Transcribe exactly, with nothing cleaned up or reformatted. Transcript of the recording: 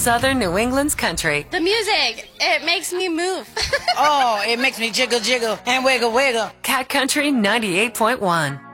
Southern New England's country. The music, it makes me move. Oh, it makes me jiggle, jiggle, and wiggle, wiggle. Cat Country ninety-eight point one.